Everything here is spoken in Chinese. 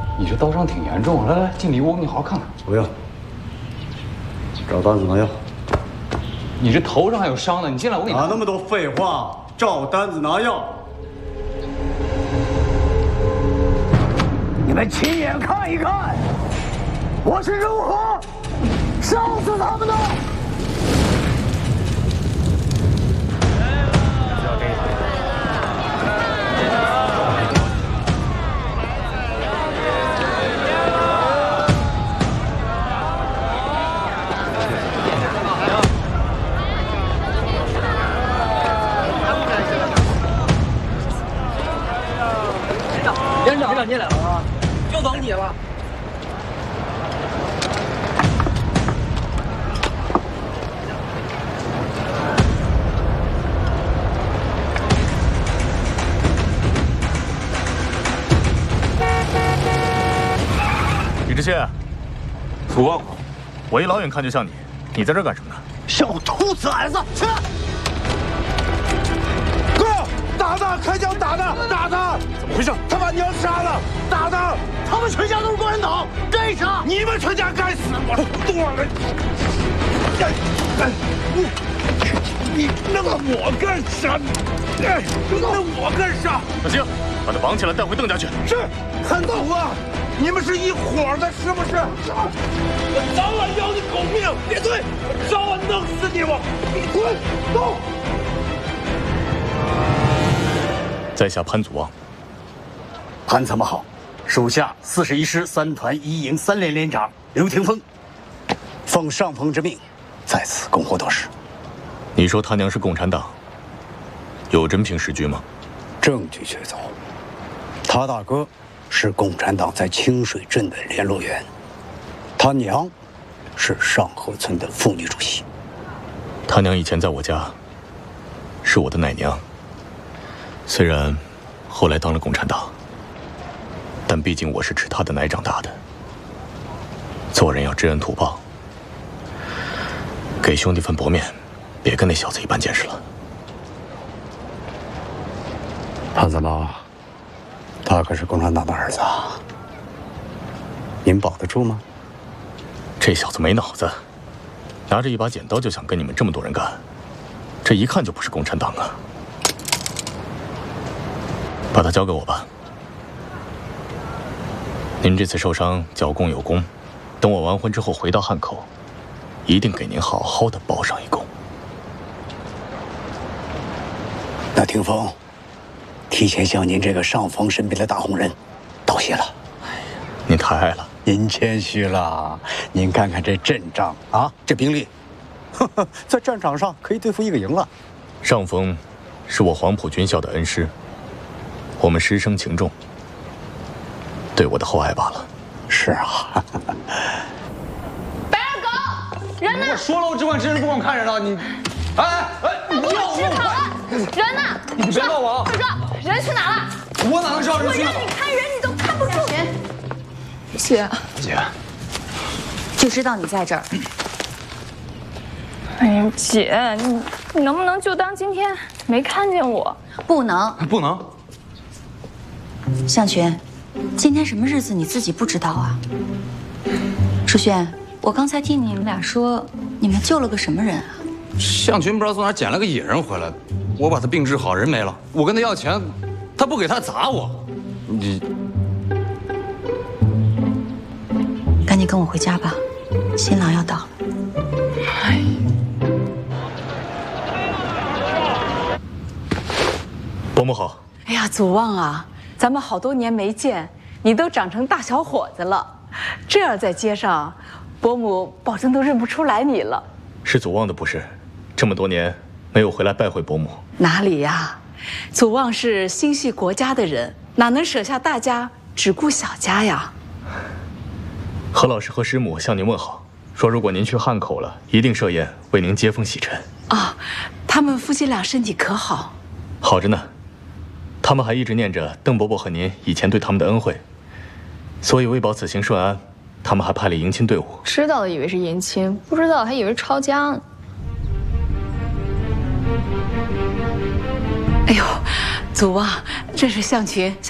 你这刀伤挺严重，来来，进里屋，你好好看看。 不用，照单子拿药。 你这头上还有伤呢，你进来我给你。 哪那么多废话？照单子拿药。 你们亲眼看一看，我是如何烧死他们的。 连长你来了啊！就等你了。 李知县， 祖旺， 我一老远看就像你，你在这干什么呢？ 小兔崽子，去！ 哥，打他！开枪打他！打他！ 怎么回事？ 他把娘杀了！打他！ 他们全家都是共产党，该杀！ 你们全家该死！我剁了！你弄我干啥？弄我干啥？ 那行，把他绑起来带回邓家去。 是，韩大虎，你们是一伙的，是不是？我早晚要你狗命！别对，我早晚弄死你！我，你滚，走！ 在下潘祖旺。 潘参谋好，属下41师3团1营3连连长刘廷峰，奉上峰之命，在此恭候多时。 你说他娘是共产党，有真凭实据吗？ 证据确凿，他大哥是共产党在清水镇的联络员，他娘是上河村的妇女主席。 他娘以前在我家，是我的奶娘。虽然后来当了共产党，但毕竟我是吃他的奶长大的。做人要知恩图报，给兄弟份薄面，别跟那小子一般见识了。 潘三毛，他可是共产党的儿子啊，您保得住吗？ 这小子没脑子，拿着一把剪刀就想跟你们这么多人干，这一看就不是共产党啊！把他交给我吧。您这次受伤，剿共有功，等我完婚之后回到汉口，一定给您好好的报上一功。 那霆锋，提前向您这个上峰身边的大红人道谢了。 您太爱了， 您谦虚了。您看看这阵仗啊，这兵力，在战场上可以对付一个营了。 上峰是我黄埔军校的恩师，我们师生情重，对我的厚爱罢了。 是啊。 白二狗，人呢？ 我说了，我只管知人不管看人了。你，哎， 你给我吃好了，人呢？ 你别闹我啊！ 快说，人去哪了？ 我哪能知道人我去哪？ 让你看人，你都看不住。姐， 姐， 就知道你在这儿。 哎呀，姐，你能不能就当今天没看见我？ 不能， 不能。 向群，今天什么日子你自己不知道啊？舒轩，我刚才听你们俩说，你们救了个什么人啊？ 向群不知道从哪捡了个野人回来，我把他病治好，人没了。我跟他要钱，他不给，他砸我。你赶紧跟我回家吧，新郎要到了。 哎， 伯母好。 哎呀，祖旺啊，咱们好多年没见，你都长成大小伙子了。这样在街上，伯母保证都认不出来你了。 是祖旺的不是，这么多年没有回来拜会伯母。 哪里呀？祖旺是心系国家的人，哪能舍下大家只顾小家呀？ 何老师和师母向您问好，说如果您去汉口了，一定设宴为您接风洗尘。 啊，他们夫妻俩身体可好？ 好着呢，他们还一直念着邓伯伯和您以前对他们的恩惠，所以为保此行顺安，他们还派了迎亲队伍。 知道的以为是迎亲，不知道还以为是抄家呢。 哎呦，祖旺，这是向群。